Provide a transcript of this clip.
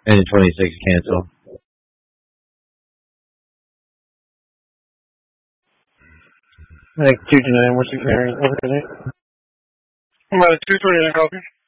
And 26 cancel. I think 229, what's the carrying? I'm about a 229 copy.